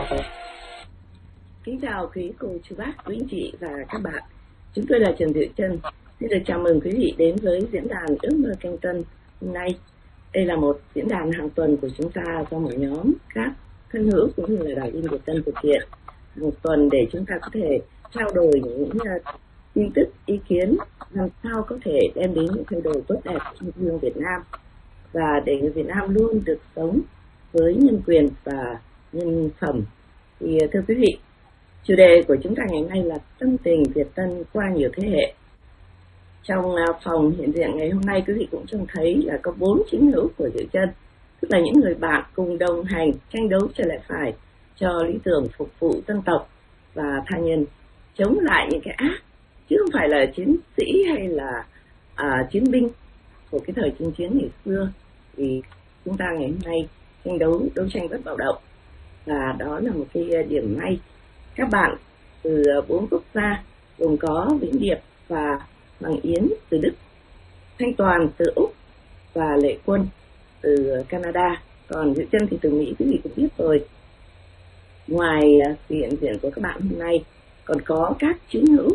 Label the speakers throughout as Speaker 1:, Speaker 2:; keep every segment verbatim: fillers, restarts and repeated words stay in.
Speaker 1: Kính chào quý cô, chú bác, quý anh chị và các bạn. Chúng tôi là Trần Diệu Trân. Xin được chào mừng quý vị đến với diễn đàn Ước mơ Canh Tân hôm nay. Đây là một diễn đàn hàng tuần của chúng ta do một nhóm các thân hữu cũng như là Đài In Việt Tân thực hiện một tuần để chúng ta có thể trao đổi những tin tức, ý kiến làm sao có thể đem đến những thay đổi tốt đẹp cho quê hương Việt Nam và để người Việt Nam luôn được sống với nhân quyền và nhân phẩm. Thì thưa quý vị, chủ đề của chúng ta ngày nay là tâm tình Việt Tân qua nhiều thế hệ. Trong phòng hiện diện ngày hôm nay, quý vị cũng trông thấy là có bốn chính hữu của Diệu Trân, tức là những người bạn cùng đồng hành tranh đấu cho lẽ phải cho lý tưởng phục vụ dân tộc và tha nhân, chống lại những cái ác, chứ không phải là chiến sĩ hay là à, chiến binh của cái thời chinh chiến ngày xưa. Thì chúng ta ngày hôm nay tranh đấu đấu tranh rất bạo động, và đó là một cái điểm may. Các bạn từ bốn quốc gia gồm có Vĩnh Điệp và Bằng Yến từ Đức, Thanh Toàn từ Úc và Lệ Quân từ Canada. Còn Diệu Trân thì từ Mỹ, quý vị cũng biết rồi. Ngoài sự hiện diện của các bạn hôm nay, còn có các chiến hữu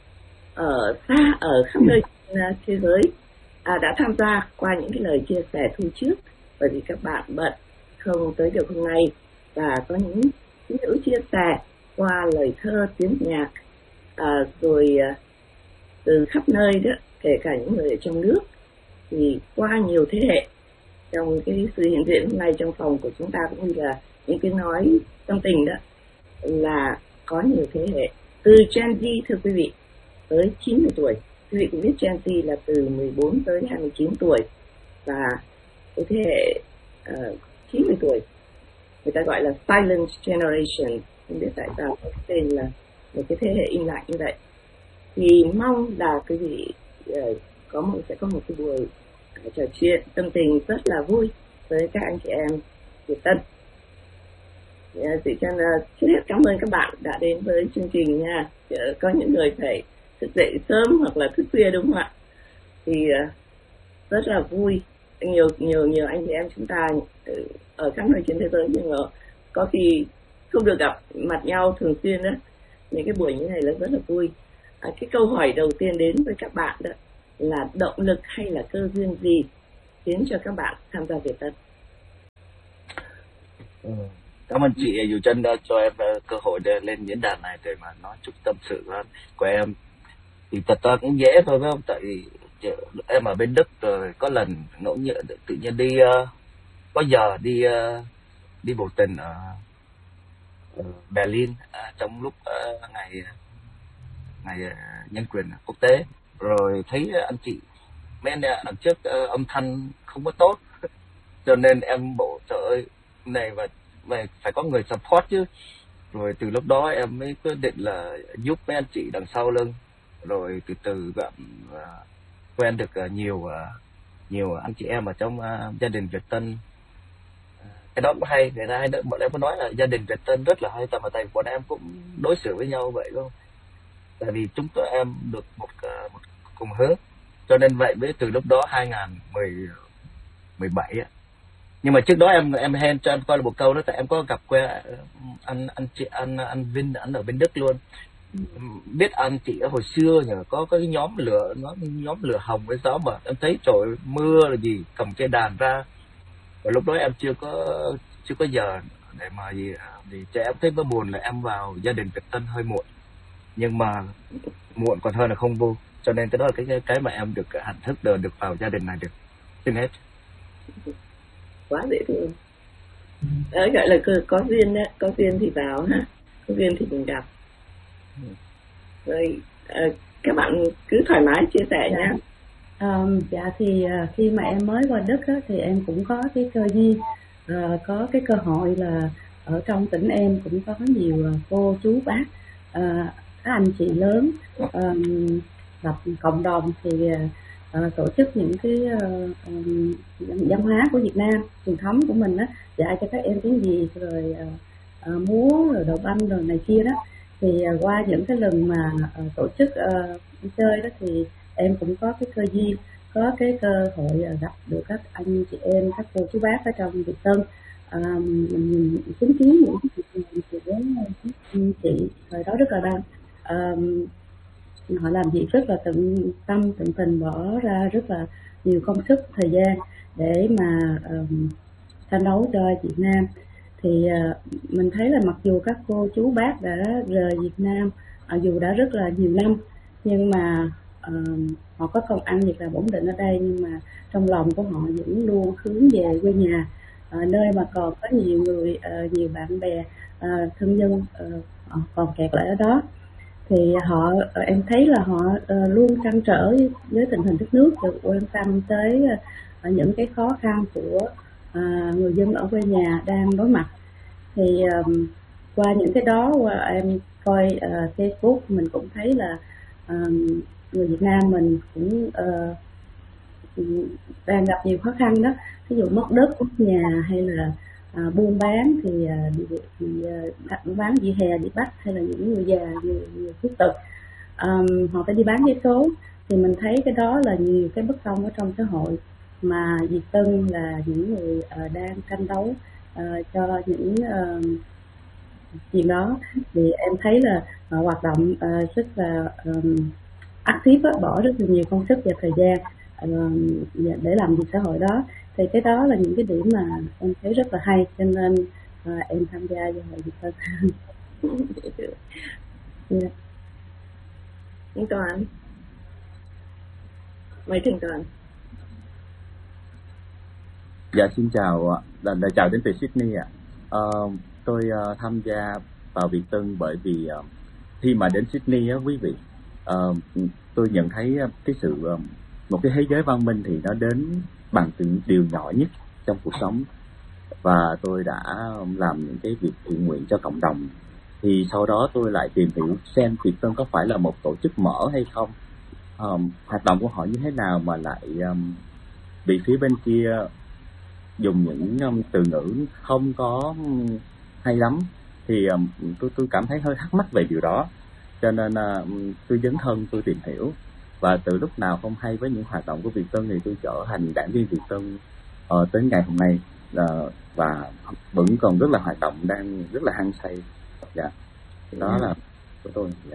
Speaker 1: ở xa ở khắp nơi trên thế giới à, đã tham gia qua những cái lời chia sẻ thu trước, bởi vì các bạn bận không tới được hôm nay, và có những chiến hữu chia sẻ qua lời thơ, tiếng nhạc, à, rồi à, từ khắp nơi đó, kể cả những người ở trong nước. Thì qua nhiều thế hệ, trong cái sự hiện diện hôm nay trong phòng của chúng ta cũng như là những cái nói tâm tình đó, là có nhiều thế hệ từ Gen Z, thưa quý vị, tới chín mươi tuổi. Quý vị cũng biết Gen Z là từ mười bốn tới hai mươi chín tuổi, và cái thế hệ uh, chín mươi tuổi người ta gọi là Silent Generation, không biết tại sao có tên là một cái thế hệ im lặng như vậy. Thì mong là quý vị uh, có một sẽ có một cái buổi uh, trò chuyện tâm tình rất là vui với các anh chị em Việt Tân. Uh, Chị Trân uh, trước hết cảm ơn các bạn đã đến với chương trình nha. Uh, có những người phải thức dậy sớm hoặc là thức khuya, đúng không ạ? Thì uh, rất là vui. Nhiều nhiều nhiều anh chị em chúng ta ở các nơi trên thế giới, nhưng mà có khi không được gặp mặt nhau thường xuyên đó. Những cái buổi như này là rất là vui. À, cái câu hỏi đầu tiên đến với các bạn đó là động lực hay là cơ duyên gì khiến cho các bạn tham gia Việt Tân?
Speaker 2: Ừ. Cảm ơn chị Diệu Trân đã cho em cơ hội để lên diễn đàn này để mà nói chút tâm sự của em. Thì thật ra cũng dễ thôi, phải không? Tại vì em ở bên Đức rồi, có lần ngẫu nhiên tự nhiên đi uh, có giờ đi uh, đi bộ tình ở, ở Berlin uh, trong lúc uh, ngày ngày uh, nhân quyền quốc tế, rồi thấy anh chị mấy anh đằng trước uh, âm thanh không có tốt, cho nên em bộ trời ơi này và về phải có người support chứ. Rồi từ lúc đó em mới quyết định là giúp mấy anh chị đằng sau lưng, rồi từ từ gặp uh, quen được uh, nhiều uh, nhiều anh chị em ở trong uh, gia đình Việt Tân. Uh, cái đó cũng hay, người ta hay bọn em có nói là gia đình Việt Tân rất là hay, tại mà tại bọn em cũng đối xử với nhau vậy luôn, tại vì chúng tôi em được một, uh, một cùng hướng, cho nên vậy với từ lúc đó hai không một bảy á. Nhưng mà trước đó em em hẹn cho anh coi là một câu đó, tại em có gặp quen anh anh chị anh anh Vinh, anh ở bên Đức luôn. Biết anh chị ở hồi xưa nhờ có cái nhóm lửa nó nhóm lửa hồng với gió, mà em thấy trời mưa là gì cầm cây đàn ra, và lúc đó em chưa có chưa có giờ để mà gì thì cho em thấy có buồn là em vào gia đình Việt Tân hơi muộn, nhưng mà muộn còn hơn là không vô, cho nên cái đó là cái cái mà em được hạnh thức được được vào gia đình này được. Xin hết.
Speaker 1: Quá dễ thương. Đó gọi là có, có duyên đấy, có duyên thì vào ha, có duyên thì mình gặp. Rồi à, các bạn cứ thoải mái chia sẻ
Speaker 3: dạ.
Speaker 1: nha.
Speaker 3: À, dạ thì à, khi mà em mới qua Đức á, thì em cũng có cái cơ duyên, à, có cái cơ hội là ở trong tỉnh em cũng có nhiều cô chú bác, à, các anh chị lớn à, lập cộng đồng thì à, tổ chức những cái à, văn hóa của Việt Nam truyền thống của mình á, dạy cho các em tiếng Việt, rồi à, à, múa, rồi đậu banh rồi này kia đó. Thì uh, qua những cái lần mà uh, tổ chức uh, đi chơi đó thì em cũng có cái cơ duyên, có cái cơ hội uh, gặp được các anh chị em, các cô chú bác ở trong Việt Tân. Uh, mình chứng kiến những cái việc họ làm việc rất là tận tâm tận tình, bỏ ra rất là nhiều công sức thời gian để mà um, tranh đấu cho Việt Nam. Thì uh, mình thấy là mặc dù các cô chú bác đã rời Việt Nam, uh, dù đã rất là nhiều năm, nhưng mà uh, họ có công ăn việc làm ổn định ở đây, nhưng mà trong lòng của họ vẫn luôn hướng về quê nhà, uh, nơi mà còn có nhiều người, uh, nhiều bạn bè, uh, thân nhân uh, còn kẹt lại ở đó. Thì họ, uh, em thấy là họ uh, luôn trăn trở với tình hình đất nước, được quan tâm tới uh, những cái khó khăn của uh, người dân ở quê nhà đang đối mặt. Thì um, qua những cái đó, qua em coi uh, Facebook, mình cũng thấy là um, người Việt Nam mình cũng uh, đang gặp nhiều khó khăn đó, ví dụ mất đất, mất nhà, hay là uh, buôn bán thì, uh, bị, bị uh, buôn bán vỉa hè bị bắt, hay là những người già, người, người khuyết tật, um, họ phải đi bán vé số. Thì mình thấy cái đó là nhiều cái bất công ở trong xã hội, mà Việt Tân là những người uh, đang tranh đấu uh, cho những uh, chuyện đó. Thì em thấy là uh, hoạt động uh, rất là um, active, bỏ rất là nhiều công sức và thời gian uh, để làm việc xã hội đó. Thì cái đó là những cái điểm mà em thấy rất là hay, cho nên uh, em tham gia vào hội Việt Tân. Yeah.
Speaker 1: Thanh Toàn, mời Thanh Toàn.
Speaker 4: Dạ xin chào, là, là chào đến từ Sydney ạ. À. Uh, tôi uh, tham gia vào Việt Tân bởi vì uh, khi mà đến Sydney á quý vị, uh, tôi nhận thấy cái sự uh, một cái thế giới văn minh thì nó đến bằng từng điều nhỏ nhất trong cuộc sống, và tôi đã làm những cái việc thiện nguyện cho cộng đồng. Thì sau đó tôi lại tìm hiểu xem Việt Tân có phải là một tổ chức mở hay không, um, hoạt động của họ như thế nào mà lại um, bị phía bên kia dùng những um, từ ngữ không có um, hay lắm. Thì um, tôi tôi cảm thấy hơi thắc mắc về điều đó, cho nên uh, tôi dấn thân tôi tìm hiểu, và từ lúc nào không hay với những hoạt động của Việt Tân thì tôi trở thành đảng viên Việt Tân uh, tới ngày hôm nay, uh, và vẫn còn rất là hoạt động, đang rất là hăng say. Dạ, đó yeah. là của tôi. Dạ.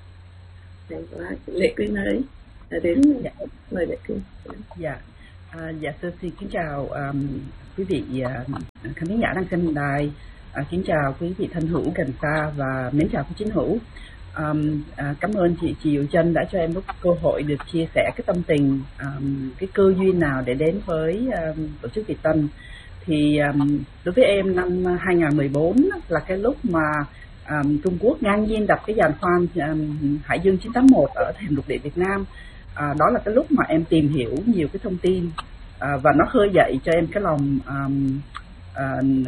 Speaker 1: Hay quá. Lệ Quyên ơi, đến dạ. mời Lệ Quyên.
Speaker 5: Dạ, à, dạ tôi xin kính chào um, quý vị uh, khán giả đang xem đài, uh, kính chào quý vị thân hữu gần xa và mến chào quý chiến hữu. Um, uh, cảm ơn chị chị Diệu Trân đã cho em lúc cơ hội được chia sẻ cái tâm tình, um, cái cơ duyên nào để đến với um, tổ chức Việt Tân. Thì um, đối với em năm hai không một bốn là cái lúc mà um, Trung Quốc ngang nhiên đặt cái giàn khoan um, Hải Dương chín tám mốt ở thềm lục địa Việt Nam. À, đó là cái lúc mà em tìm hiểu nhiều cái thông tin, à, và nó khơi dậy cho em cái lòng um, uh,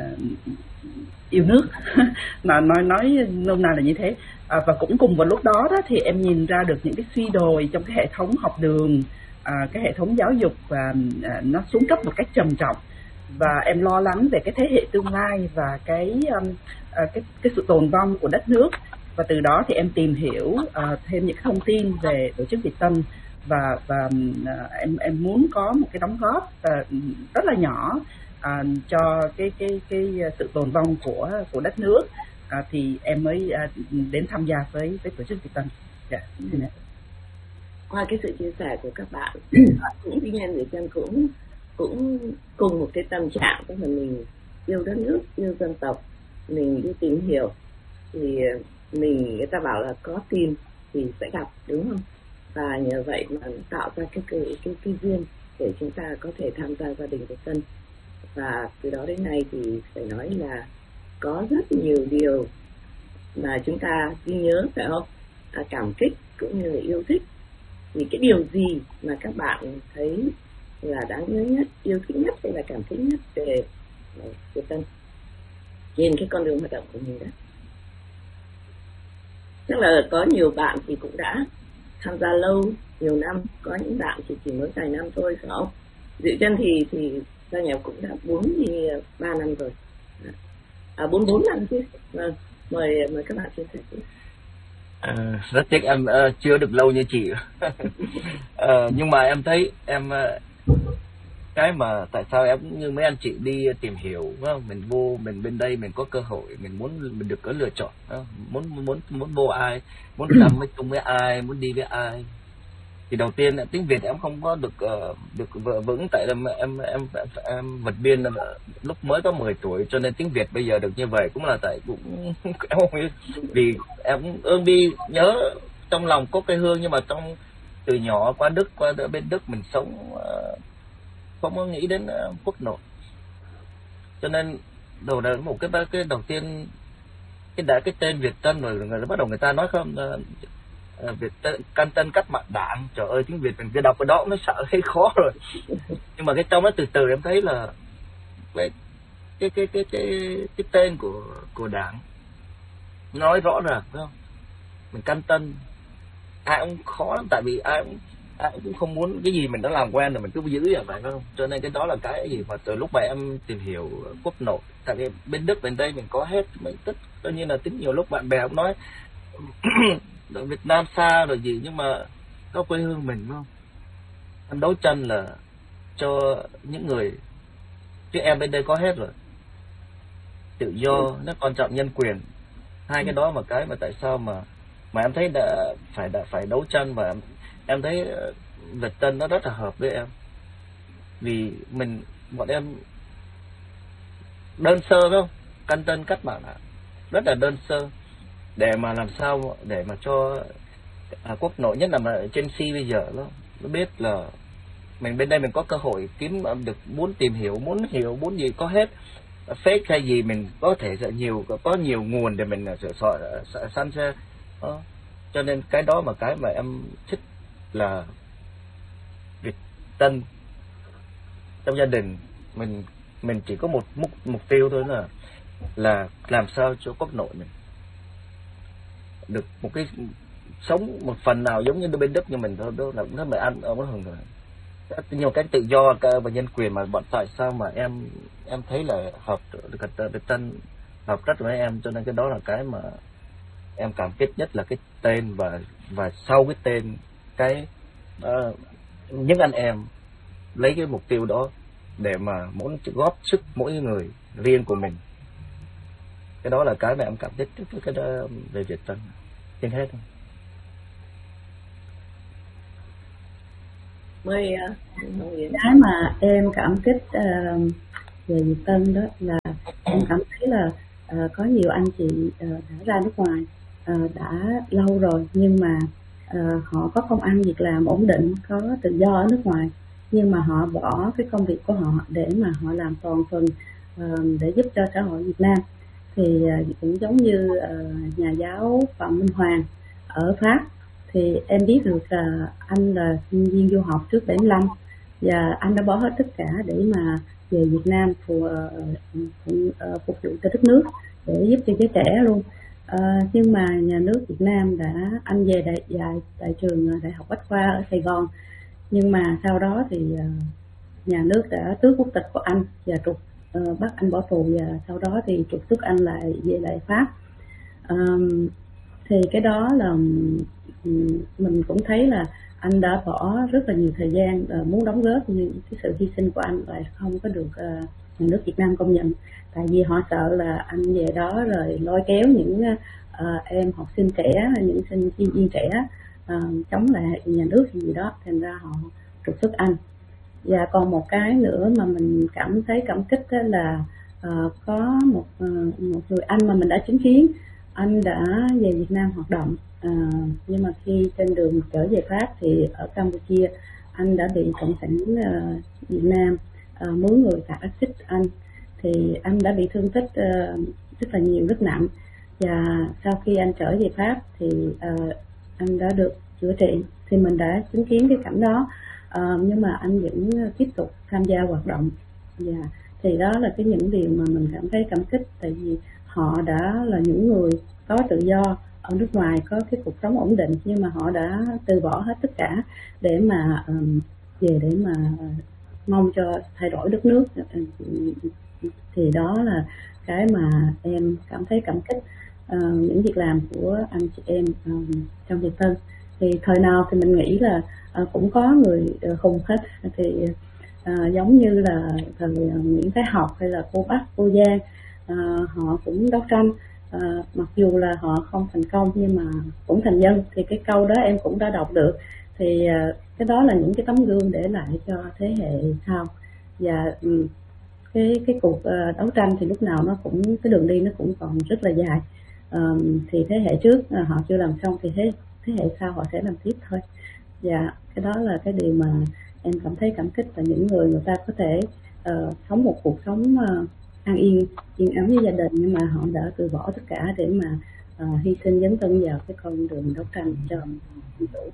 Speaker 5: yêu nước. Mà nói nói nôm na là như thế. À, và cũng cùng vào lúc đó, đó thì em nhìn ra được những cái suy đồi trong cái hệ thống học đường, à, cái hệ thống giáo dục, và à, nó xuống cấp một cách trầm trọng. Và em lo lắng về cái thế hệ tương lai và cái um, à, cái cái sự tồn vong của đất nước. Và từ đó thì em tìm hiểu uh, thêm những thông tin về tổ chức Việt Tân, và và uh, em em muốn có một cái đóng góp uh, rất là nhỏ uh, cho cái cái cái sự tồn vong của của đất nước. Uh, thì em mới uh, đến tham gia với với tổ chức Việt Tân. Dạ. Yeah.
Speaker 1: Qua cái sự chia sẻ của các bạn, cũng tuy nhiên người dân cũng cũng cùng một cái tâm trạng, tức là mình yêu đất nước, yêu dân tộc, mình đi tìm hiểu, thì mình, người ta bảo là có tìm thì sẽ gặp, đúng không? Và nhờ vậy mà tạo ra cái cái cái, cái duyên để chúng ta có thể tham gia gia đình Việt Tân. Và từ đó đến nay thì phải nói là có rất nhiều điều mà chúng ta ghi nhớ, phải không? À, cảm kích cũng như là yêu thích. Thì cái điều gì mà các bạn thấy là đáng nhớ nhất, yêu thích nhất hay là cảm thích nhất về Việt Tân trên cái con đường hoạt động của mình đó? Chắc là có nhiều bạn thì cũng đã tham gia lâu, nhiều năm, có những bạn thì chỉ mới vài năm thôi, phải không? Diệu Trân thì thì gia nhập cũng đã bốn thì ba năm rồi, à bốn bốn năm chứ. Vâng, mời mời các bạn chia sẻ.
Speaker 2: À, rất tiếc em uh, chưa được lâu như chị. uh, nhưng mà em thấy em uh, cái mà tại sao em cũng như mấy anh chị đi tìm hiểu, đúng không? Mình vô mình bên đây mình có cơ hội, mình muốn mình được có lựa chọn, đúng không? muốn muốn muốn vô ai, muốn đâm với chung với ai, muốn đi với ai. Thì đầu tiên tiếng Việt em không có được uh, được vững, tại là em em em, em vượt biên lúc mới có mười tuổi, cho nên tiếng Việt bây giờ được như vậy cũng là tại cũng em không biết, vì em ương bi nhớ trong lòng có quê hương, nhưng mà trong từ nhỏ qua Đức, qua bên Đức mình sống uh, không có nghĩ đến uh, quốc nội, cho nên đầu là một cái cái đầu tiên cái đã cái tên Việt Tân rồi người bắt đầu người ta nói không uh, Việt Tân, Can Tân Cách Mạng Đảng, trời ơi tiếng Việt mình cứ đọc cái đó mới sợ thấy khó rồi. Nhưng mà cái trong đó từ từ em thấy là cái cái cái cái cái, cái tên của của đảng nói rõ ràng, phải không? Mình Can Tân ai cũng khó lắm, tại vì ai cũng ai cũng không muốn cái gì mình đã làm quen rồi mình cứ giữ vậy, phải không? Cho nên cái đó là cái gì mà từ lúc mà em tìm hiểu quốc nội, tại vì bên Đức bên đây mình có hết mấy tất tất nhiên là tính nhiều lúc bạn bè cũng nói ở Việt Nam xa rồi gì, nhưng mà có quê hương mình, đúng không? Em đấu tranh là cho những người, chứ em bên đây có hết rồi, tự do nó quan trọng, nhân quyền, hai cái đó mà cái mà tại sao mà mà em thấy đã phải đã phải đấu tranh, và em, em thấy Việt Tân nó rất là hợp với em, vì mình bọn em đơn sơ, đúng không? Can Tân Cách Mạng rất là đơn sơ, để mà làm sao để mà cho à, quốc nội, nhất là mà trên C bây giờ đó, nó biết là mình bên đây mình có cơ hội kiếm được, muốn tìm hiểu, muốn hiểu, muốn gì có hết, fake hay gì mình có thể sẽ nhiều, có nhiều nguồn để mình sửa soạn săn xe đó. Cho nên cái đó mà cái mà em thích là Việt Tân trong gia đình mình mình chỉ có một mục mục tiêu thôi, là là làm sao cho quốc nội mình được một cái sống một phần nào giống như bên Đức như mình thôi, đó là cũng rất là ăn ở hưởng rồi nhiều cái tự do và nhân quyền. Mà bọn tại sao mà em em thấy là hợp được Việt Tân hợp rất với em, cho nên cái đó là cái mà em cảm kích nhất, là cái tên, và và sau cái tên cái uh, những anh em lấy cái mục tiêu đó để mà muốn góp sức mỗi người riêng của mình. Cái đó là cái mà em cảm kích cái, cái đó về Việt Tân trên hết.
Speaker 1: Mời
Speaker 3: cái mà em cảm kích uh, về Việt Tân đó là em cảm thấy là uh, có nhiều anh chị uh, đã ra nước ngoài uh, đã lâu rồi, nhưng mà uh, họ có công ăn việc làm ổn định, có tự do ở nước ngoài, nhưng mà họ bỏ cái công việc của họ để mà họ làm toàn phần uh, để giúp cho xã hội Việt Nam. Thì uh, cũng giống như uh, nhà giáo Phạm Minh Hoàng ở Pháp, thì em biết được là anh là sinh viên du học trước bảy mươi lăm, và anh đã bỏ hết tất cả để mà về Việt Nam phù, phù, phục vụ cho đất nước, để giúp cho giới trẻ luôn. À, nhưng mà nhà nước Việt Nam đã, anh về đại, đại, đại trường Đại học Bách Khoa ở Sài Gòn, nhưng mà sau đó thì nhà nước đã tước quốc tịch của anh và trục uh, bắt anh bỏ tù, và sau đó thì trục xuất anh lại về lại Pháp. Um, thì cái đó là mình cũng thấy là anh đã bỏ rất là nhiều thời gian uh, muốn đóng góp, nhưng cái sự hy sinh của anh lại không có được uh, nhà nước Việt Nam công nhận, tại vì họ sợ là anh về đó rồi lôi kéo những uh, em học sinh trẻ, những sinh viên trẻ uh, chống lại nhà nước gì đó, thành ra họ trục xuất anh. Và còn một cái nữa mà mình cảm thấy cảm kích là uh, có một uh, một người anh mà mình đã chứng kiến, anh đã về Việt Nam hoạt động, à, nhưng mà khi trên đường trở về Pháp thì ở Campuchia anh đã bị cộng sản uh, Việt Nam uh, mướn người tạt axit anh, thì anh đã bị thương tích uh, rất là nhiều, rất nặng. Và sau khi anh trở về Pháp thì uh, anh đã được chữa trị, thì mình đã chứng kiến cái cảnh đó, uh, nhưng mà anh vẫn tiếp tục tham gia hoạt động. Và thì đó là cái những điều mà mình cảm thấy cảm kích, tại vì họ đã là những người có tự do ở nước ngoài, có cái cuộc sống ổn định, nhưng mà họ đã từ bỏ hết tất cả để mà um, về để mà mong cho thay đổi đất nước. Thì đó là cái mà em cảm thấy cảm kích uh, những việc làm của anh chị em um, trong Việt Tân. Thì thời nào thì mình nghĩ là uh, cũng có người uh, hùng hết, thì À, giống như là thầy Nguyễn Thái Học hay là cô Bắc, cô Giang, à, họ cũng đấu tranh, à, mặc dù là họ không thành công nhưng mà cũng thành nhân. Thì cái câu đó em cũng đã đọc được, thì à, cái đó là những cái tấm gương để lại cho thế hệ sau. Và um, cái cái cuộc uh, đấu tranh thì lúc nào nó cũng, cái đường đi nó cũng còn rất là dài. Um, thì thế hệ trước uh, họ chưa làm xong thì thế thế hệ sau họ sẽ làm tiếp thôi. Và cái đó là cái điều mà em cảm thấy cảm kích, là những người người ta có thể uh, sống một cuộc sống uh, an yên, yên ấm với gia đình, nhưng mà họ đã từ bỏ tất cả để mà uh, hy sinh dấn thân vào cái con đường đấu tranh cho dân chủ.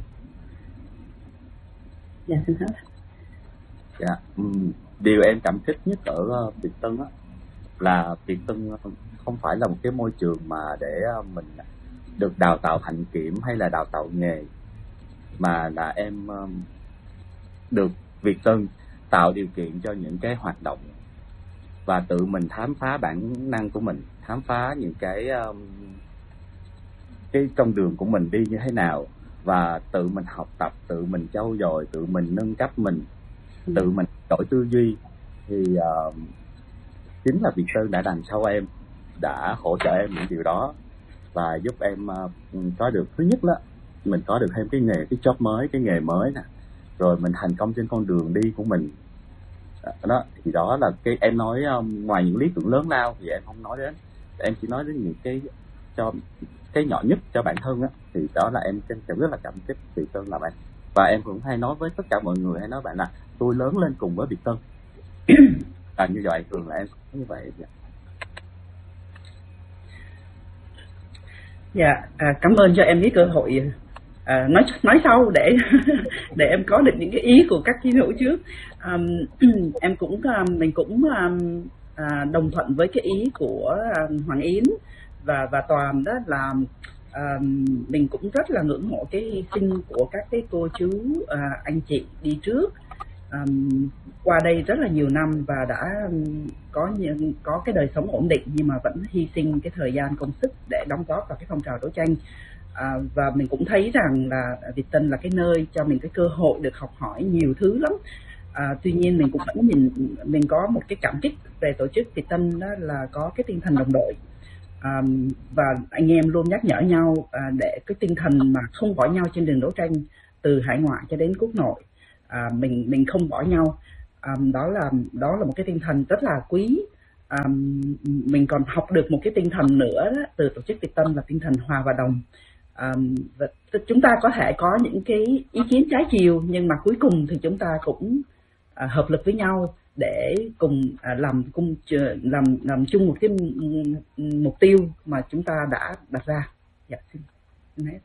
Speaker 3: Dạ, xin hết.
Speaker 4: Dạ, um, điều em cảm kích nhất ở uh, Việt Tân á, là Việt Tân không phải là một cái môi trường mà để uh, mình được đào tạo hạnh kiểm hay là đào tạo nghề, mà là em uh, được Việt Tân tạo điều kiện cho những cái hoạt động và tự mình khám phá bản năng của mình, khám phá những cái um, cái con đường của mình đi như thế nào, và tự mình học tập, tự mình trau dồi, tự mình nâng cấp mình, tự mình đổi tư duy. Thì uh, chính là Việt Tân đã đằng sau em, đã hỗ trợ em những điều đó và giúp em uh, có được, thứ nhất đó, mình có được thêm cái nghề, cái job mới, cái nghề mới nè, rồi mình thành công trên con đường đi của mình. Đó, thì đó là cái em nói, um, ngoài những lý tưởng lớn lao thì em không nói đến, em chỉ nói đến những cái cho cái nhỏ nhất cho bản thân á, thì đó là em em rất là cảm kích Việt Tân làm em. Và em cũng hay nói với tất cả mọi người, hay nói bạn là tôi lớn lên cùng với Việt Tân. À, như vậy thường là em như vậy.
Speaker 5: Dạ, à, cảm ơn cho em cái cơ hội à, nói nói sau để để em có được những cái ý của các chiến hữu trước. Um, em cũng um, mình cũng um, à, đồng thuận với cái ý của um, Hoàng Yến và và Toàn, đó là um, mình cũng rất là ngưỡng mộ cái hy sinh của các cái cô chú, uh, anh chị đi trước um, qua đây rất là nhiều năm và đã um, có những có cái đời sống ổn định, nhưng mà vẫn hy sinh cái thời gian công sức để đóng góp vào cái phong trào đấu tranh. À, và mình cũng thấy rằng là Việt Tân là cái nơi cho mình cái cơ hội được học hỏi nhiều thứ lắm. À, tuy nhiên mình cũng vẫn nhìn mình có một cái cảm kích về tổ chức Việt Tân, đó là có cái tinh thần đồng đội. À, và anh em luôn nhắc nhở nhau à, để cái tinh thần mà không bỏ nhau trên đường đấu tranh từ hải ngoại cho đến quốc nội. À, mình mình không bỏ nhau. À, đó là đó là một cái tinh thần rất là quý. À, mình còn học được một cái tinh thần nữa đó, từ tổ chức Việt Tân, là tinh thần hòa và đồng. À, và chúng ta có thể có những cái ý kiến trái chiều, nhưng mà cuối cùng thì chúng ta cũng à, hợp lực với nhau để cùng à, làm cùng làm làm chung một cái mục tiêu mà chúng ta đã đặt ra. Dạ, xin, xin hết.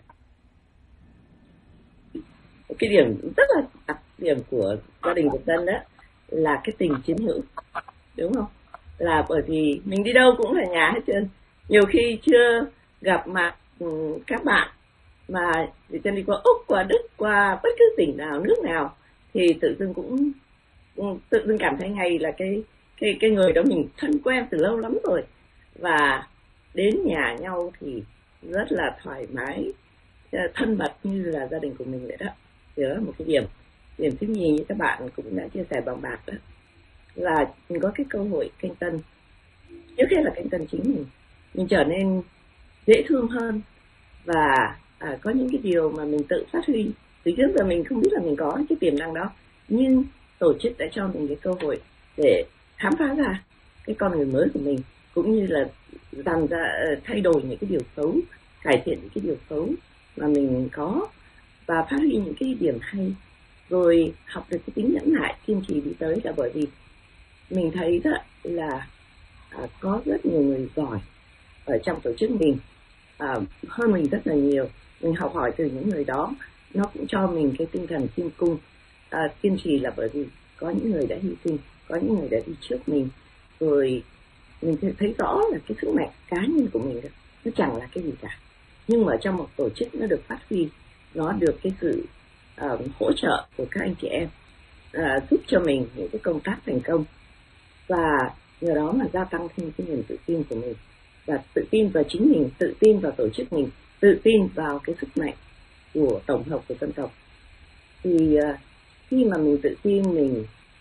Speaker 1: Cái điểm rất là đặc điểm của gia đình Việt Tân đó là cái tình chiến hữu, đúng không? Là bởi vì mình đi đâu cũng là nhà hết trơn. Nhiều khi chưa gặp mặt các bạn mà Việt Tân đi qua Úc, qua Đức, qua bất cứ tỉnh nào, nước nào, thì tự dưng cũng tự dưng cảm thấy ngay là cái cái cái người đó mình thân quen từ lâu lắm rồi, và đến nhà nhau thì rất là thoải mái, thân mật như là gia đình của mình vậy đó. Thì đó là một cái điểm. Điểm thứ nhì như các bạn cũng đã chia sẻ bằng bạc đó, là mình có cái cơ hội canh tân. Trước hết là canh tân chính mình, mình trở nên dễ thương hơn, và à, có những cái điều mà mình tự phát huy. Từ trước giờ mình không biết là mình có cái tiềm năng đó, nhưng tổ chức đã cho mình cái cơ hội để khám phá ra cái con người mới của mình, cũng như là dần ra thay đổi những cái điều xấu, cải thiện những cái điều xấu mà mình có, và phát huy những cái điểm hay, rồi học được cái tính nhẫn nại, kiên trì đi tới. Là bởi vì mình thấy đó là à, có rất nhiều người giỏi ở trong tổ chức mình, à, hơn mình rất là nhiều. Mình học hỏi từ những người đó, nó cũng cho mình cái tinh thần kiên cung, à, kiên trì, là bởi vì có những người đã hy sinh, có những người đã đi trước mình, rồi mình thấy rõ là cái sức mạnh cá nhân của mình nó chẳng là cái gì cả, nhưng mà trong một tổ chức nó được phát huy, nó được cái sự uh, hỗ trợ của các anh chị em, uh, giúp cho mình những cái công tác thành công, và nhờ đó mà gia tăng thêm cái niềm tự tin của mình, và tự tin vào chính mình, tự tin vào tổ chức mình, tự tin vào cái sức mạnh của tổng hợp của dân tộc. Thì uh, khi mà mình tự tin, mình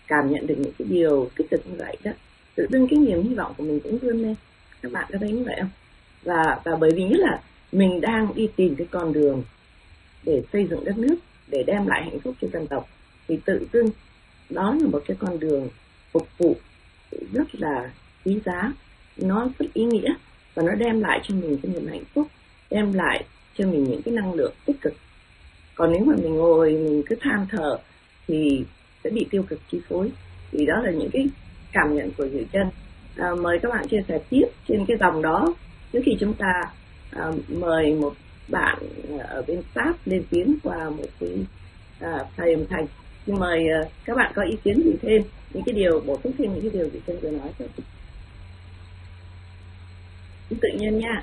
Speaker 1: cảm nhận được những cái điều tích cực như vậy đó, tự dưng cái niềm hy vọng của mình cũng vươn lên. Các bạn có thấy như vậy không? Và và bởi vì nhất là mình đang đi tìm cái con đường để xây dựng đất nước, để đem lại hạnh phúc cho dân tộc, thì tự dưng đó là một cái con đường phục vụ rất là quý giá, nó rất ý nghĩa và nó đem lại cho mình cái niềm hạnh phúc, đem lại cho mình những cái năng lượng tích cực. Còn nếu mà mình ngồi mình cứ than thở thì sẽ bị tiêu cực chi phối. Thì đó là những cái cảm nhận của Diệu Chân. À, mời các bạn chia sẻ tiếp trên cái dòng đó trước khi chúng ta à, mời một bạn ở bên Pháp lên tiếng qua một cái à, file âm thanh. Xin mời à, các bạn có ý kiến gì thêm, những cái điều bổ sung thêm những cái điều Diệu Chân vừa nói cho tự nhiên nha.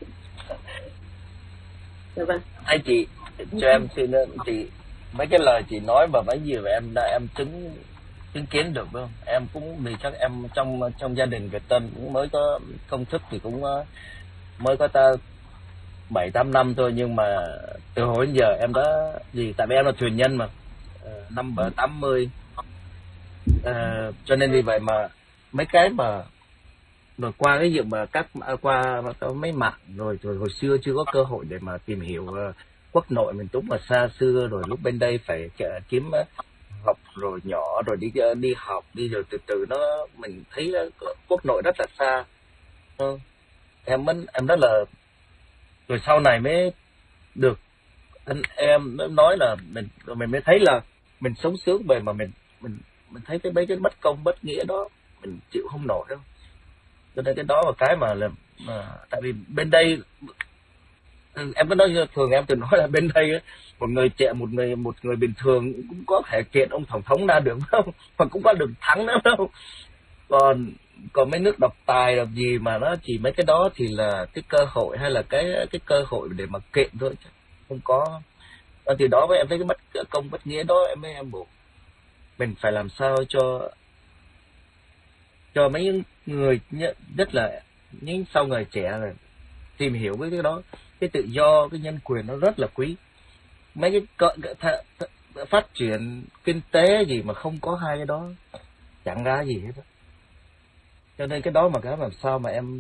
Speaker 1: Dạ vâng.
Speaker 2: Anh chị cho em xin chị mấy cái lời chị nói và mấy gì mà em đã em chứng chứng kiến được không? Em cũng vì chắc em trong trong gia đình Việt Tân cũng mới có công thức thì cũng mới có ta bảy tám năm thôi, nhưng mà từ hồi đến giờ em đã gì tại vì em là thuyền nhân mà năm bờ tám mươi à, cho nên vì vậy mà mấy cái mà rồi qua cái việc mà các qua mấy mạng rồi rồi hồi xưa chưa có cơ hội để mà tìm hiểu uh, quốc nội miền Trung mà xa xưa, rồi lúc bên đây phải kiếm uh, học rồi nhỏ rồi đi uh, đi học đi rồi từ từ nó mình thấy uh, quốc nội rất là xa. uh, em vẫn em rất là rồi sau này mới được anh em nói là mình mình mới thấy là mình sống sướng về mà mình mình mình thấy cái mấy cái bất công bất nghĩa đó mình chịu không nổi đâu. Cho nên cái đó là cái mà là mà, tại vì bên đây em có nói thường em từng nói là bên đây ấy, một người trẻ một người một người bình thường cũng có thể kiện ông tổng thống ra được không, và cũng có được thắng nữa đâu. Còn còn mấy nước độc tài độc gì mà nó chỉ mấy cái đó thì là cái cơ hội hay là cái cái cơ hội để mà kiện thôi, không có. Và từ đó với em thấy cái bất công bất nghĩa đó em mới em buộc mình phải làm sao cho cho mấy người nhất là những sau người trẻ này tìm hiểu với cái đó, cái tự do cái nhân quyền nó rất là quý. Mấy cái cỡ, th, th, phát triển kinh tế gì mà không có hai cái đó chẳng ra gì hết đó. Cho nên cái đó mà cái làm sao mà em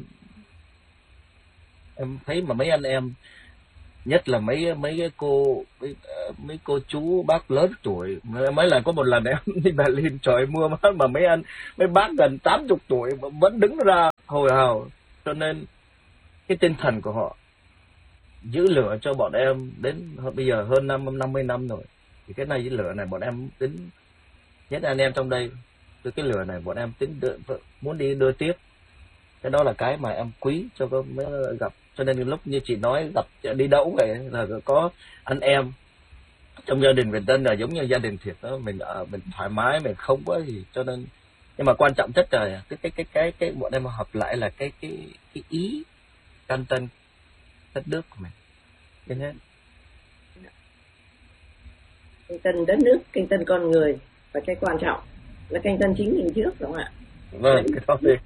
Speaker 2: em thấy mà mấy anh em nhất là mấy mấy cái cô mấy, mấy cô chú bác lớn tuổi, mấy lần có một lần em đi Berlin trời mưa mà, mà mấy anh mấy bác gần tám chục tuổi vẫn đứng ra hồi hào. Cho nên cái tinh thần của họ giữ lửa cho bọn em đến bây giờ hơn năm năm mươi năm rồi, thì cái này giữ lửa này bọn em tính nhất anh em trong đây từ cái lửa này bọn em tính đưa, muốn đi đưa tiếp. Cái đó là cái mà em quý cho có mới gặp. Cho nên lúc như chị nói gặp đi đâu vậy là có anh em trong gia đình Việt Tân là giống như gia đình thiệt đó, mình ở mình thoải mái mình không có gì. Cho nên nhưng mà quan trọng nhất là cái cái cái cái cái bọn em hợp lại là cái cái cái ý canh tân đất nước của mình. Nên hết
Speaker 1: canh tân đất nước, canh tân con người, và cái quan trọng là canh tân chính mình trước, đúng không ạ?
Speaker 2: Vâng, cái đó đi.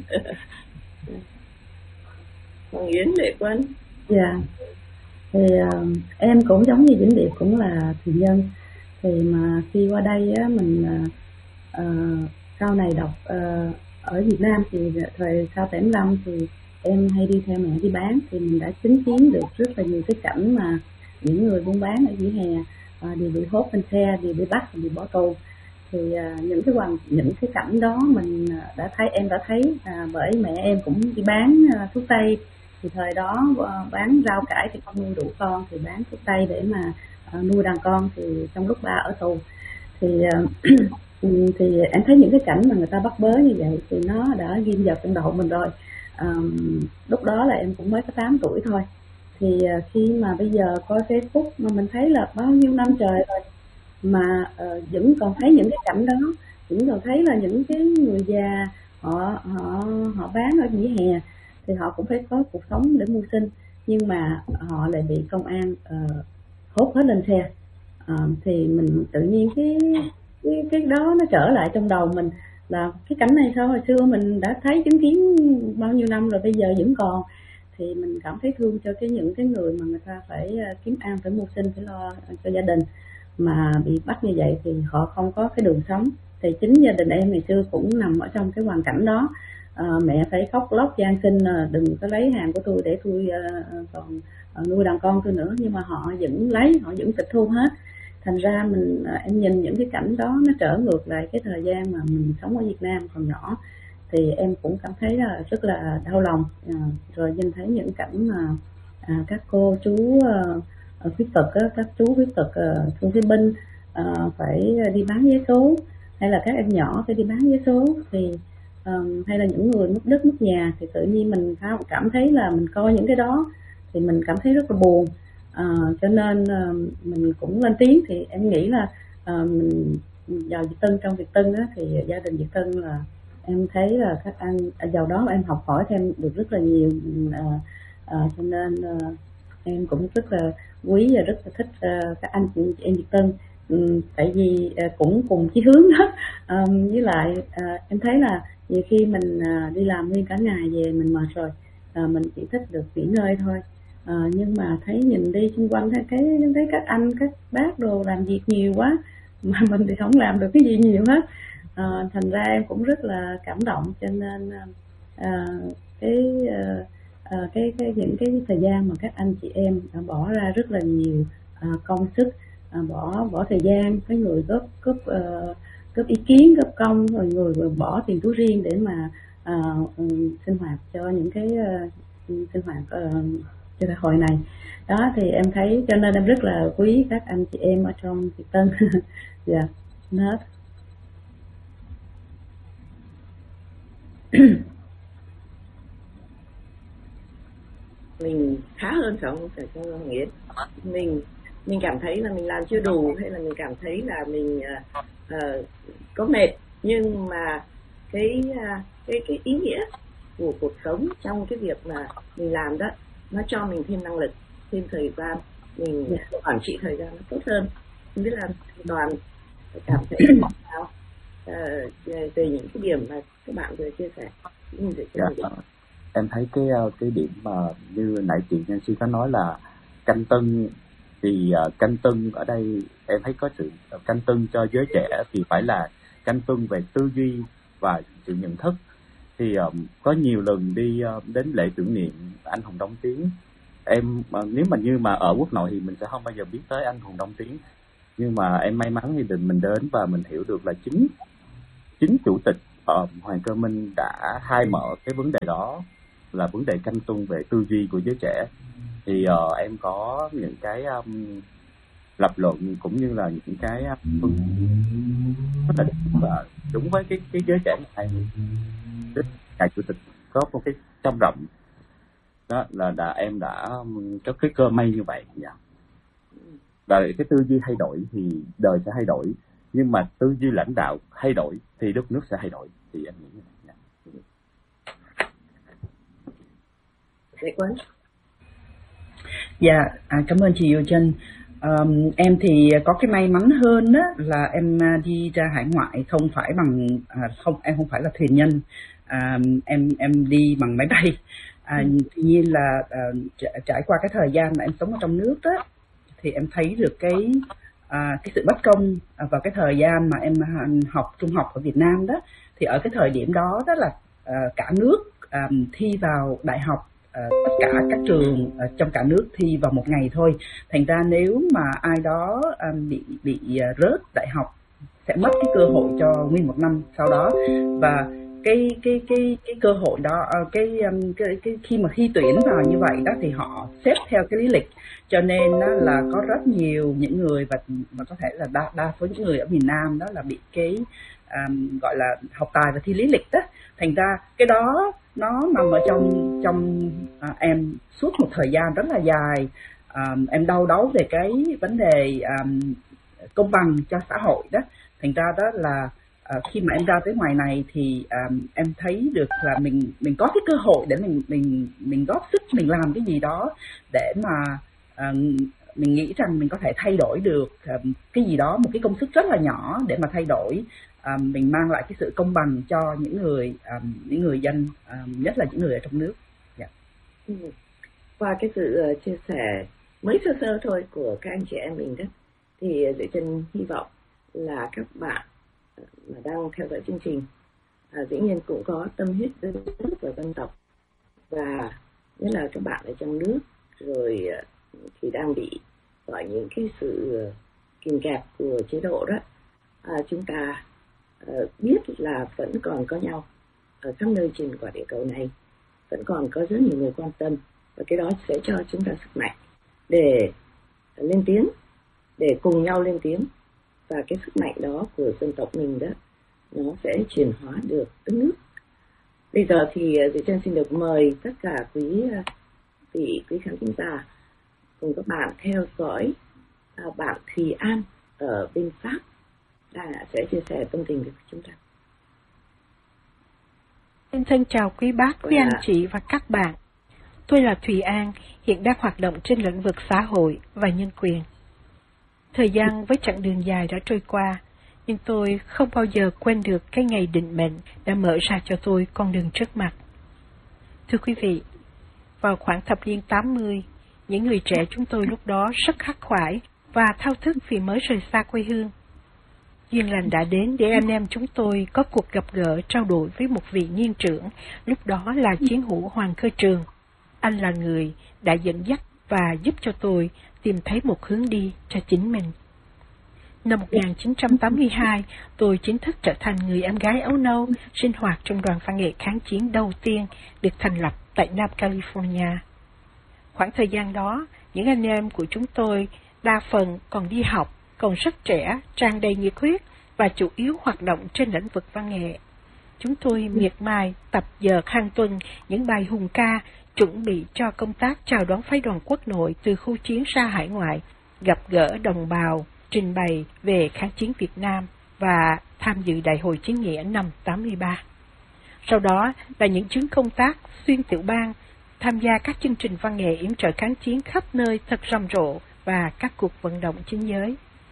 Speaker 1: Hoàng Yến, Lệ Quân.
Speaker 3: Dạ, thì uh, em cũng giống như Vĩnh Điệp cũng là thuyền nhân. Thì mà khi qua đây á, mình uh, uh, sau này đọc uh, ở Việt Nam thì thời sau bảy mươi lăm thì em hay đi theo mẹ đi bán, thì mình đã chứng kiến được rất là nhiều cái cảnh mà những người buôn bán ở vỉa hè uh, đều bị hốt lên xe, đều bị bắt, đều bị bỏ tù. Thì uh, những cái hoàn những cái cảnh đó mình đã thấy, em đã thấy uh, bởi mẹ em cũng đi bán uh, thuốc tây. Thì thời đó uh, bán rau cải thì không nuôi đủ con, thì bán thuốc tây để mà uh, nuôi đàn con. Thì trong lúc ba ở tù thì uh, thì em thấy những cái cảnh mà người ta bắt bớ như vậy thì nó đã ghim vào trong đầu mình rồi. Um, lúc đó là em cũng mới có tám tuổi thôi. Thì uh, khi mà bây giờ coi Facebook mà mình thấy là bao nhiêu năm trời rồi mà uh, vẫn còn thấy những cái cảnh đó, vẫn còn thấy là những cái người già họ họ họ bán ở vỉa hè thì họ cũng phải có cuộc sống để mưu sinh, nhưng mà họ lại bị công an uh, hốt hết lên xe. Uh, thì mình tự nhiên cái, cái cái đó nó trở lại trong đầu mình là cái cảnh này sao hồi xưa mình đã thấy chứng kiến bao nhiêu năm rồi bây giờ vẫn còn. Thì mình cảm thấy thương cho cái những cái người mà người ta phải kiếm ăn, phải mưu sinh, phải lo cho gia đình mà bị bắt như vậy thì họ không có cái đường sống. Thì chính gia đình em ngày xưa cũng nằm ở trong cái hoàn cảnh đó. À, mẹ phải khóc lóc van xin là đừng có lấy hàng của tôi để tôi uh, còn uh, nuôi đàn con tôi nữa, nhưng mà họ vẫn lấy, họ vẫn tịch thu hết. Thành ra mình uh, em nhìn những cái cảnh đó nó trở ngược lại cái thời gian mà mình sống ở Việt Nam còn nhỏ, thì em cũng cảm thấy là rất là đau lòng. À, rồi nhìn thấy những cảnh mà à, các cô chú uh, khuyết tật á, các chú khuyết tật uh, thương phế binh uh, phải đi bán vé số, hay là các em nhỏ phải đi bán vé số, thì um, hay là những người mất đất mất nhà, thì tự nhiên mình cảm thấy là mình coi những cái đó thì mình cảm thấy rất là buồn. Uh, cho nên uh, mình cũng lên tiếng. Thì em nghĩ là uh, mình vào Việt Tân, trong Việt Tân á, thì gia đình Việt Tân là em thấy là các anh vào đó em học hỏi thêm được rất là nhiều. Uh, uh, cho nên uh, em cũng rất là quý và rất là thích uh, các anh chị em Việt Tân. Ừ, tại vì uh, cũng cùng chí hướng đó. Um, với lại uh, em thấy là nhiều khi mình uh, đi làm nguyên cả ngày về mình mệt rồi, uh, mình chỉ thích được nghỉ ngơi thôi. Uh, nhưng mà thấy nhìn đi xung quanh thấy cái thấy các anh các bác đồ làm việc nhiều quá mà mình thì không làm được cái gì nhiều hết. Uh, thành ra em cũng rất là cảm động. Cho nên uh, cái uh, uh, cái cái những cái thời gian mà các anh chị em đã bỏ ra rất là nhiều uh, công sức, uh, bỏ bỏ thời gian, cái người góp góp uh, góp ý kiến, góp công, rồi người, người bỏ tiền túi riêng để mà uh, um, sinh hoạt cho những cái uh, sinh hoạt uh, cho đại hội này đó. Thì em thấy cho nên em rất là quý các anh chị em ở trong Việt Tân. Dạ, hết.
Speaker 1: Mình khá hơn phải không, phải không Nghĩa? Mình mình cảm thấy là mình làm chưa đủ, hay là mình cảm thấy là mình uh, uh, có mệt, nhưng mà cái uh, cái cái ý nghĩa của cuộc sống trong cái việc mà mình làm đó, nó cho mình thêm năng lực, thêm thời gian, mình quản trị thời gian nó tốt hơn. Không biết là Đoàn cảm thấy sao uh, về những cái điểm mà các bạn vừa chia sẻ?
Speaker 4: Dạ, em thấy cái cái điểm mà như nãy chị Nancy có nói là canh tân, thì uh, canh tân ở đây em thấy có sự canh tân cho giới trẻ thì phải là canh tân về tư duy và sự nhận thức. Thì uh, có nhiều lần đi uh, đến lễ tưởng niệm anh hùng Đông Tiến, em uh, nếu mà như mà ở quốc nội thì mình sẽ không bao giờ biết tới anh hùng Đông Tiến, nhưng mà em may mắn thì định mình đến và mình hiểu được là chính chính chủ tịch uh, Hoàng Cơ Minh đã khai mở cái vấn đề đó, là vấn đề canh tuân về tư duy của giới trẻ. Thì uh, em có những cái um, lập luận cũng như là những cái um, rất là đúng với cái cái giới trẻ này. Ngài chủ tịch có một cái trong rộng đó là đã em đã um, có cái cơ may như vậy. Dạ. Và cái tư duy thay đổi thì đời sẽ thay đổi, nhưng mà tư duy lãnh đạo thay đổi thì đất nước sẽ thay đổi, thì em nghĩ như vậy.
Speaker 1: Dạ. Quấn.
Speaker 5: Dạ, à, cảm ơn chị Diệu Trinh. Um, em thì có cái may mắn hơn đó là em đi ra hải ngoại không phải bằng à, không em không phải là thuyền nhân, à, em em đi bằng máy bay. À, ừ. Tuy nhiên là à, trải qua cái thời gian mà em sống ở trong nước đó, thì em thấy được cái à, cái sự bất công vào cái thời gian mà em học trung học ở Việt Nam đó. Thì ở cái thời điểm đó đó là à, cả nước à, thi vào đại học. Uh, tất cả các trường uh, trong cả nước thi vào một ngày thôi. Thành ra nếu mà ai đó um, bị bị uh, rớt đại học sẽ mất cái cơ hội cho nguyên một năm sau đó. Và cái cái cái cái cơ hội đó, uh, cái, um, cái cái khi mà thi tuyển vào như vậy đó thì họ xếp theo cái lý lịch, cho nên đó là có rất nhiều những người và mà có thể là đa đa số những người ở miền Nam đó là bị cái um, gọi là học tài và thi lý lịch đó. Thành ra cái đó nó nằm ở trong trong à, em suốt một thời gian rất là dài. À, em đau đáu về cái vấn đề um, công bằng cho xã hội đó. Thành ra đó là à, khi mà em ra tới ngoài này thì um, em thấy được là mình mình có cái cơ hội để mình mình mình góp sức, mình làm cái gì đó để mà um, mình nghĩ rằng mình có thể thay đổi được um, cái gì đó, một cái công sức rất là nhỏ để mà thay đổi. Um, mình mang lại cái sự công bằng cho những người um, những người dân, um, nhất là những người ở trong nước. Yeah.
Speaker 1: Ừ. Qua cái sự uh, chia sẻ mới sơ sơ thôi của các anh chị em mình đó, thì Diệu Trinh hy vọng là các bạn mà đang theo dõi chương trình à, dĩ nhiên cũng có tâm huyết với đất nước và dân tộc, và nhất là các bạn ở trong nước rồi thì đang bị bởi những cái sự kìm kẹp của chế độ đó. À, chúng ta à, biết là vẫn còn có nhau ở khắp nơi trên quả địa cầu này, vẫn còn có rất nhiều người quan tâm, và cái đó sẽ cho chúng ta sức mạnh để lên tiếng, để cùng nhau lên tiếng, và cái sức mạnh đó của dân tộc mình đó nó sẽ chuyển hóa được đất nước. Bây giờ thì Diệu Chân xin được mời tất cả quý vị quý khán thính giả cùng các bạn theo dõi à, bạn Thùy An ở bên Pháp đã sẽ chia sẻ tâm tình với chúng ta.
Speaker 6: Xin thân chào quý bác, quý anh chị và các bạn. Tôi là Thùy An, hiện đang hoạt động trên lĩnh vực xã hội và nhân quyền. Thời gian với chặng đường dài đã trôi qua, nhưng tôi không bao giờ quên được cái ngày định mệnh đã mở ra cho tôi con đường trước mặt. Thưa quý vị, vào khoảng thập niên tám mươi, những người trẻ chúng tôi lúc đó rất khắc khoải và thao thức vì mới rời xa quê hương. Duyên lành đã đến để anh em chúng tôi có cuộc gặp gỡ trao đổi với một vị niên trưởng, lúc đó là chiến hữu Hoàng Cơ Trường. Anh là người đã dẫn dắt và giúp cho tôi tìm thấy một hướng đi cho chính mình. Năm một nghìn chín trăm tám mươi hai, tôi chính thức trở thành người em gái Âu Nâu sinh hoạt trong đoàn văn nghệ kháng chiến đầu tiên được thành lập tại Nam California. Khoảng thời gian đó, những anh em của chúng tôi đa phần còn đi học, còn rất trẻ, tràn đầy nhiệt huyết và chủ yếu hoạt động trên lĩnh vực văn nghệ. Chúng tôi miệt mài tập giờ hàng tuần những bài hùng ca, chuẩn bị cho công tác chào đón phái đoàn quốc nội từ khu chiến ra hải ngoại, gặp gỡ đồng bào, trình bày về kháng chiến Việt Nam và tham dự Đại hội Chính nghĩa năm tám mươi ba. Sau đó là những chuyến công tác xuyên tiểu bang, tham gia các chương trình văn nghệ yểm trợ kháng chiến khắp nơi thật rầm rộ và các cuộc vận động chính giới.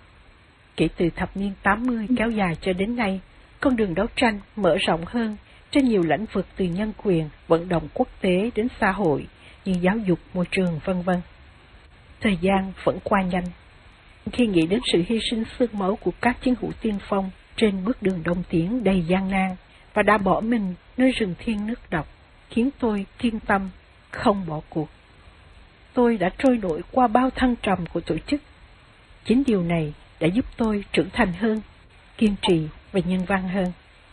Speaker 6: Kể từ thập niên tám mươi kéo dài cho đến nay, con đường đấu tranh mở rộng hơn trên nhiều lĩnh vực từ nhân quyền, vận động quốc tế đến xã hội như giáo dục, môi trường, vân vân. Thời gian vẫn qua nhanh. Khi nghĩ đến sự hy sinh xương máu của các chiến hữu tiên phong trên bước đường đông tiến đầy gian nan và đã bỏ mình nơi rừng thiên nước độc, khiến tôi kiên tâm không bỏ cuộc. Tôi đã trôi nổi qua bao thăng trầm của tổ chức. Chính điều này đã giúp tôi trưởng thành hơn, kiên trì và nhân văn hơn.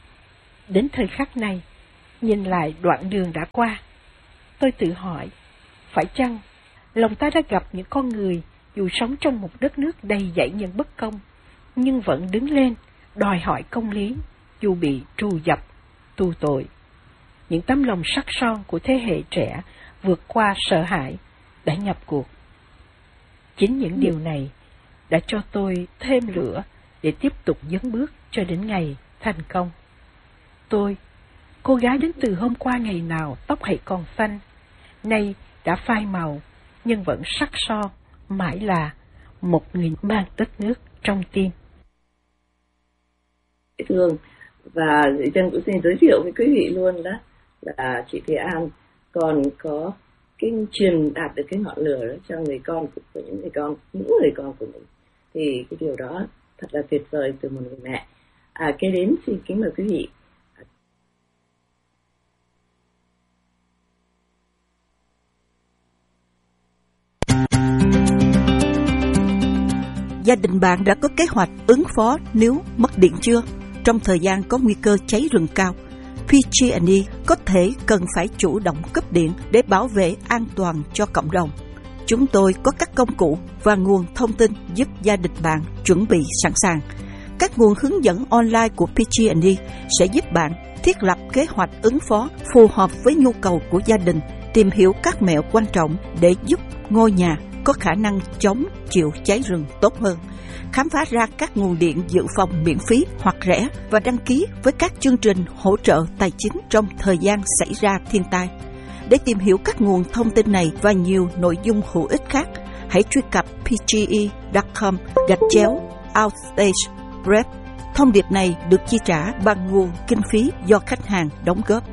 Speaker 6: Đến thời khắc này, nhìn lại đoạn đường đã qua, tôi tự hỏi, phải chăng lòng ta đã gặp những con người dù sống trong một đất nước đầy dẫy những bất công, nhưng vẫn đứng lên, đòi hỏi công lý, dù bị trù dập, tù tội. Những tấm lòng sắc son của thế hệ trẻ vượt qua sợ hãi, đã nhập cuộc. Chính những điều này đã cho tôi thêm lửa để tiếp tục dấn bước cho đến ngày thành công. Tôi, cô gái đến từ hôm qua ngày nào tóc hãy còn xanh, nay đã phai màu, nhưng vẫn sắc son, mãi là một người mang đất nước trong tim.
Speaker 1: Thương, và Diệu Chân cũng xin giới thiệu với quý vị luôn đó là chị Thùy An còn có cái truyền đạt được cái ngọn lửa đó cho người con của, của những người con, những người con của mình, thì cái điều đó thật là tuyệt vời từ một người mẹ. À, kế đến xin kính mời quý vị.
Speaker 7: Gia đình bạn đã có kế hoạch ứng phó nếu mất điện chưa? Trong thời gian có nguy cơ cháy rừng cao, pê giê and e có thể cần phải chủ động cấp điện để bảo vệ an toàn cho cộng đồng. Chúng tôi có các công cụ và nguồn thông tin giúp gia đình bạn chuẩn bị sẵn sàng. Các nguồn hướng dẫn online của pê giê and e sẽ giúp bạn thiết lập kế hoạch ứng phó phù hợp với nhu cầu của gia đình, tìm hiểu các mẹo quan trọng để giúp ngôi nhà có khả năng chống chịu cháy rừng tốt hơn, khám phá ra các nguồn điện dự phòng miễn phí hoặc rẻ và đăng ký với các chương trình hỗ trợ tài chính trong thời gian xảy ra thiên tai. Để tìm hiểu các nguồn thông tin này và nhiều nội dung hữu ích khác, hãy truy cập pê giê e chấm com gạch chéo outstage rep. Thông điệp này được chi trả bằng nguồn kinh phí do khách hàng đóng góp.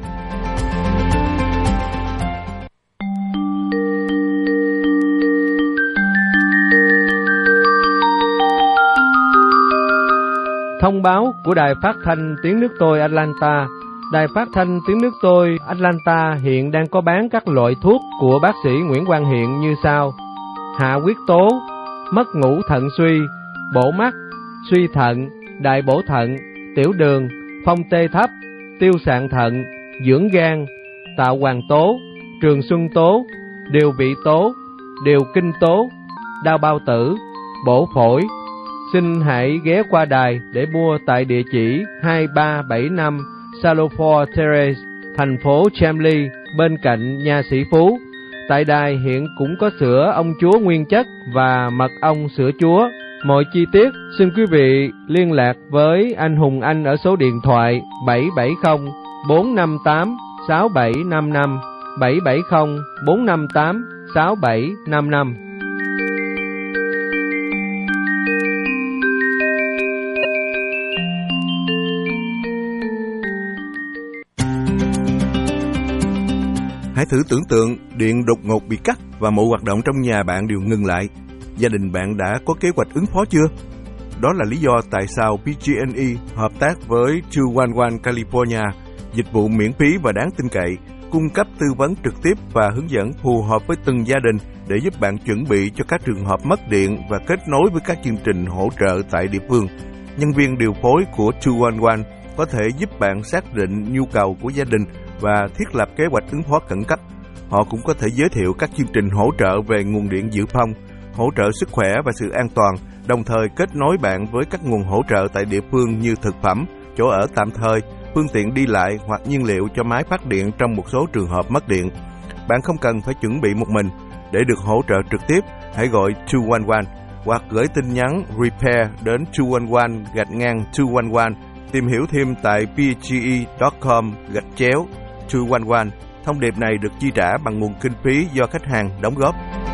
Speaker 8: Thông báo của Đài Phát thanh Tiếng nước tôi Atlanta. Đài Phát thanh Tiếng nước tôi Atlanta hiện đang có bán các loại thuốc của bác sĩ Nguyễn Quang Hiện như sau: hạ huyết tố, mất ngủ thận suy, bổ mắt, suy thận, đại bổ thận, tiểu đường, phong tê thấp, tiêu sạn thận, dưỡng gan, tạo hoàng tố, trường xuân tố, điều vị tố, điều kinh tố, đau bao tử, bổ phổi. Xin hãy ghé qua đài để mua tại địa chỉ hai ba bảy năm Salofor Terrace, thành phố Chambly, bên cạnh nhà sĩ Phú. Tại đài hiện cũng có sữa ông chúa nguyên chất và mật ong sữa chúa. Mọi chi tiết xin quý vị liên lạc với anh Hùng Anh ở số điện thoại bảy bảy không bốn năm tám sáu bảy năm năm, bảy bảy không bốn năm tám sáu bảy năm năm.
Speaker 9: Hãy thử tưởng tượng điện đột ngột bị cắt và mọi hoạt động trong nhà bạn đều ngừng lại. Gia đình bạn đã có kế hoạch ứng phó chưa? Đó là lý do tại sao pê giê and e hợp tác với hai một một California, dịch vụ miễn phí và đáng tin cậy, cung cấp tư vấn trực tiếp và hướng dẫn phù hợp với từng gia đình để giúp bạn chuẩn bị cho các trường hợp mất điện và kết nối với các chương trình hỗ trợ tại địa phương. Nhân viên điều phối của hai một một có thể giúp bạn xác định nhu cầu của gia đình và thiết lập kế hoạch ứng phó khẩn cấp. Họ cũng có thể giới thiệu các chương trình hỗ trợ về nguồn điện dự phòng, hỗ trợ sức khỏe và sự an toàn, đồng thời kết nối bạn với các nguồn hỗ trợ tại địa phương như thực phẩm, chỗ ở tạm thời, phương tiện đi lại hoặc nhiên liệu cho máy phát điện trong một số trường hợp mất điện. Bạn không cần phải chuẩn bị một mình. Để được hỗ trợ trực tiếp, hãy gọi hai một một hoặc gửi tin nhắn repair đến hai một một gạch ngang hai một một. Tìm hiểu thêm tại p g e chấm com gạch chéo hai một một. Thông điệp này được chi trả bằng nguồn kinh phí do khách hàng đóng góp.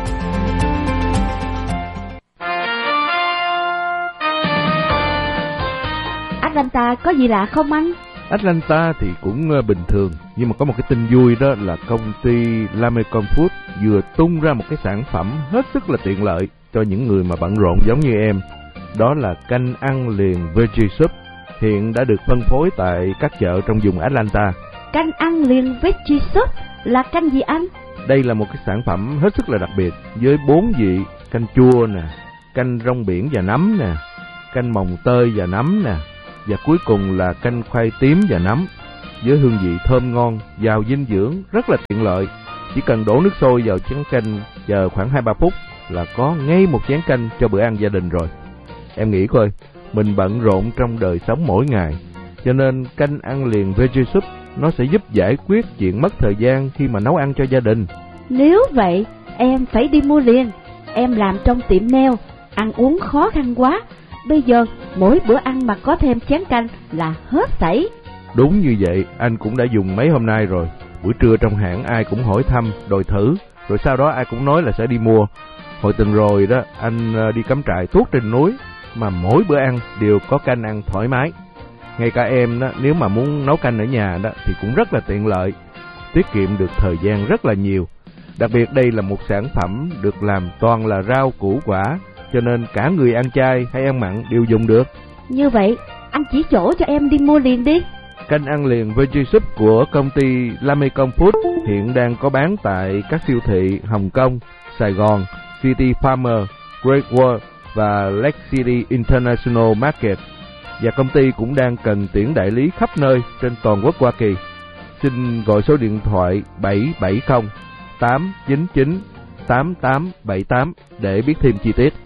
Speaker 10: Atlanta có gì lạ không anh?
Speaker 8: Atlanta thì cũng bình thường, nhưng mà có một cái tin vui đó là công ty Lamecom Food vừa tung ra một cái sản phẩm hết sức là tiện lợi cho những người mà bận rộn giống như em. Đó là canh ăn liền Veggie Soup, hiện đã được phân phối tại các chợ trong vùng Atlanta.
Speaker 10: Canh ăn liền Veggie Soup là canh gì anh?
Speaker 8: Đây là một cái sản phẩm hết sức là đặc biệt với bốn vị: canh chua nè, canh rong biển và nấm nè, canh mồng tơi và nấm nè, và cuối cùng là canh khoai tím và nấm, với hương vị thơm ngon, giàu dinh dưỡng, rất là tiện lợi. Chỉ cần đổ nước sôi vào chén canh, chờ khoảng hai ba phút là có ngay một chén canh cho bữa ăn gia đình rồi. Em nghĩ coi, mình bận rộn trong đời sống mỗi ngày, cho nên canh ăn liền Veggie Soup nó sẽ giúp giải quyết chuyện mất thời gian khi mà nấu ăn cho gia đình.
Speaker 10: Nếu vậy, em phải đi mua liền. Em làm trong tiệm nail, ăn uống khó khăn quá. Bây giờ mỗi bữa ăn mà có thêm chén canh là hết sảy.
Speaker 8: Đúng như vậy, anh cũng đã dùng mấy hôm nay rồi. Buổi trưa trong hãng ai cũng hỏi thăm, đòi thử, rồi sau đó ai cũng nói là sẽ đi mua. Hồi tuần rồi đó, anh đi cắm trại tuốt trên núi, mà mỗi bữa ăn đều có canh ăn thoải mái. Ngay cả em đó, nếu mà muốn nấu canh ở nhà đó thì cũng rất là tiện lợi, tiết kiệm được thời gian rất là nhiều. Đặc biệt đây là một sản phẩm được làm toàn là rau củ quả, cho nên cả người ăn chay hay ăn mặn đều dùng được.
Speaker 10: Như vậy, anh chỉ chỗ cho em đi mua liền đi.
Speaker 8: Canh ăn liền Veggie Soup của công ty Lamecom Food hiện đang có bán tại các siêu thị Hồng Kông, Sài Gòn, City Farmer, Great Wall và Lake City International Market. Và công ty cũng đang cần tuyển đại lý khắp nơi trên toàn quốc Hoa Kỳ. Xin gọi số điện thoại bảy bảy không tám chín chín tám tám bảy tám để biết thêm chi tiết.